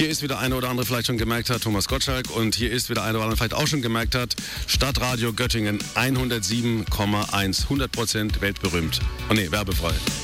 Hier ist, wie der eine oder andere vielleicht schon gemerkt hat, Thomas Gottschalk. Und hier ist, wie der eine oder andere vielleicht auch schon gemerkt hat, Stadtradio Göttingen 107,1. 100% weltberühmt. Oh ne, werbefrei.